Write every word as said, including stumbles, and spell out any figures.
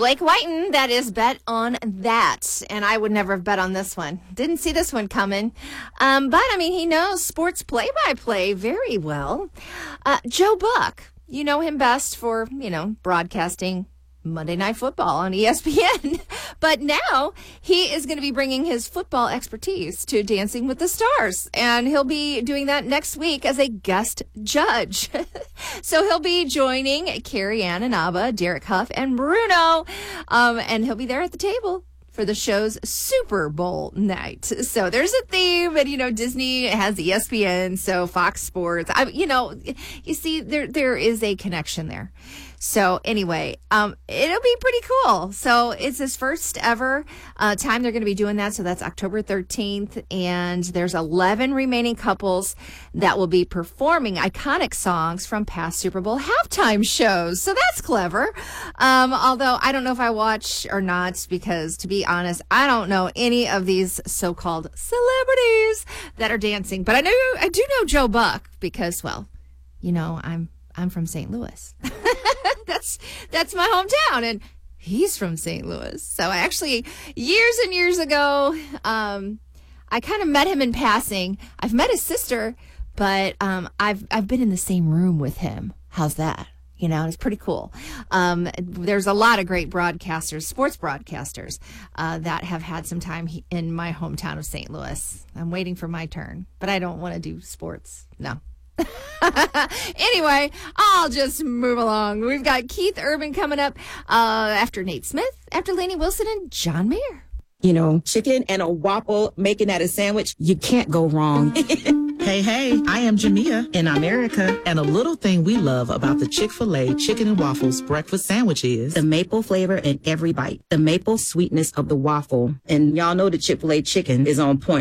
Blake Whiten, that is Bet on That. And I would never have bet on this one. Didn't see this one coming. Um, but, I mean, he knows sports play-by-play very well. Uh, Joe Buck, you know him best for, you know, broadcasting Monday Night Football on E S P N. But now he is going to be bringing his football expertise to Dancing with the Stars. And he'll be doing that next week as a guest judge. So he'll be joining Carrie Ann Inaba, Derek Huff, and Bruno. Um, and he'll be there at the table for the show's Super Bowl night. So there's a theme, and, you know, Disney has E S P N, so Fox Sports. I, you know, you see, there there is a connection there. So anyway, um, it'll be pretty cool. So it's his first ever uh, time they're going to be doing that. So that's October thirteenth. And there's eleven remaining couples that will be performing iconic songs from past Super Bowl halftime shows. So that's clever. Um, although I don't know if I watch or not, because to be honest, I don't know any of these so-called celebrities that are dancing. But I know, I do know Joe Buck because, well, you know, I'm I'm from Saint Louis. That's that's my hometown, and he's from Saint Louis. So actually, years and years ago, um, I kind of met him in passing. I've met his sister, but um, I've I've been in the same room with him. How's that? You know, it's pretty cool. Um, there's a lot of great broadcasters, sports broadcasters, uh, that have had some time he- in my hometown of Saint Louis. I'm waiting for my turn, but I don't want to do sports. No. Anyway, I'll just move along. We've got Keith Urban coming up uh, after Nate Smith, after Lainey Wilson, and John Mayer. You know, chicken and a waffle, making that a sandwich, you can't go wrong. Hey, hey, I am Jamia in America, and a little thing we love about the Chick-fil-A Chicken and Waffles breakfast sandwich is the maple flavor in every bite, the maple sweetness of the waffle. And y'all know the Chick-fil-A chicken is on point.